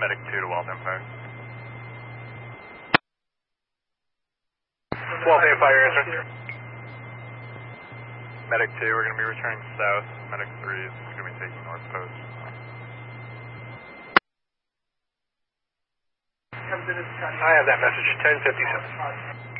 Medic 2 to Walt Empire. Walt Empire, answer. Medic 2, we're going to be returning south. Medic 3 is going to be taking north post. I have that message, 1057.